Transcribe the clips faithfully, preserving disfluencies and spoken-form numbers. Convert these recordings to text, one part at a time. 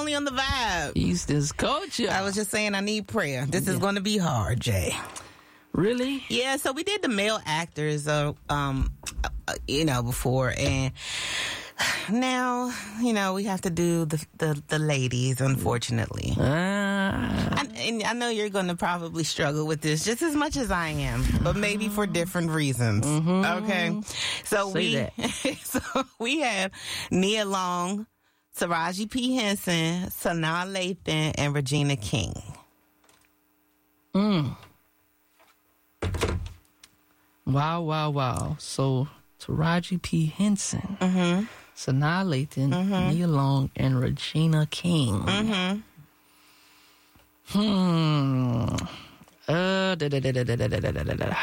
only on the vibe. Houston's culture. I was just saying I need prayer. This yeah. is going to be hard, Jay. Really? Yeah, so we did the male actors, uh, um, uh, you know, before, and now, you know, we have to do the the, the ladies, unfortunately. Uh. I, and I know you're going to probably struggle with this just as much as I am, but maybe for different reasons. Mm-hmm. Okay? So Say we that. so we have Nia Long, Taraji P. Henson, Sanaa Lathan, and Regina King. Mm. Wow, wow, wow. So, Taraji P. Henson, mm-hmm. Sanaa Lathan, mm-hmm. Nia Long, and Regina King. Mm-hmm. Hmm. Uh, da, da, da, da, da, da, da, da, da.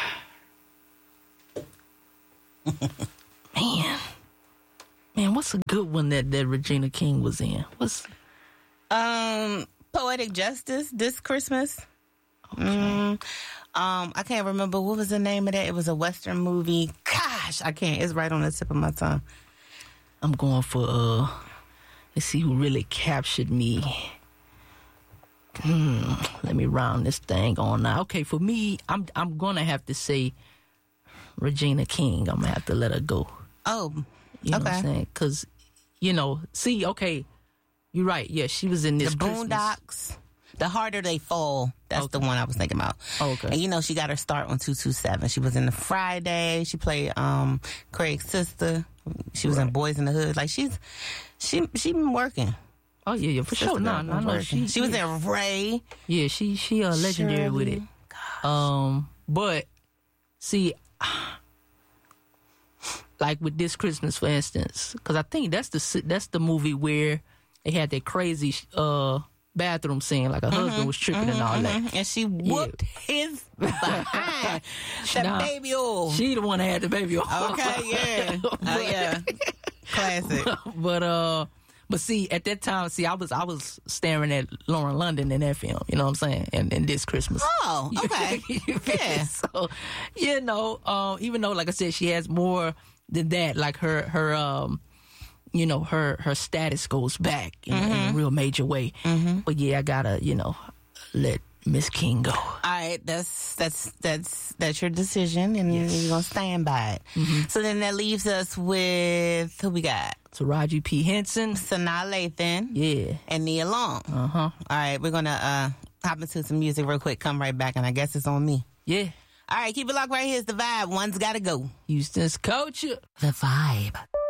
Man. Man, what's a good one that, that Regina King was in? What's... Um, Poetic Justice, this Christmas. Okay. Mm. Um, I can't remember what was the name of that. It was a Western movie. Gosh, I can't. It's right on the tip of my tongue. I'm going for uh. Let's see who really captured me. Hmm. Let me round this thing on now. Okay, for me, I'm I'm gonna have to say Regina King. I'm gonna have to let her go. Oh, you know okay. what I'm saying? Because, you know, see, okay, you're right. Yeah, she was in this The Christmas. Boondocks. The Harder They Fall. That's okay. The one I was thinking about. Oh, okay. And you know, she got her start on two two seven. She was in The Friday. She played um, Craig's sister. She was right. in Boys in the Hood. Like, she's, she she been working. Oh, yeah, yeah, for Sister sure. No, no, no. She, she was in Ray. Yeah, she, she uh, legendary Shirley. with it. Gosh. Um, But, see, like with This Christmas, for instance, because I think that's the that's the movie where they had that crazy uh, bathroom scene, like her mm-hmm, husband was tripping mm-hmm, and all mm-hmm. that. And she whooped yeah. his behind. That nah, baby oil. She the one that had the baby oil. Okay, yeah. but, oh, yeah. Classic. But, uh... But see, at that time, see, I was I was staring at Lauren London in that film, you know what I'm saying? And, and This Christmas. Oh, okay. Yeah. So, you know, um, even though, like I said, she has more than that, like her, her um, you know, her, her status goes back in, mm-hmm. in a real major way. Mm-hmm. But yeah, I gotta, you know, let Miss King go. All right, that's that's that's that's your decision, and yes. you're gonna stand by it. Mm-hmm. So then that leaves us with who we got? Taraji P. Henson, Sanaa Lathan, yeah, and Nia Long. Uh huh. All right, we're gonna uh, hop into some music real quick. Come right back, and I guess it's on me. Yeah. All right, keep it locked right here. It's The Vibe. One's gotta go. Houston's culture. The Vibe.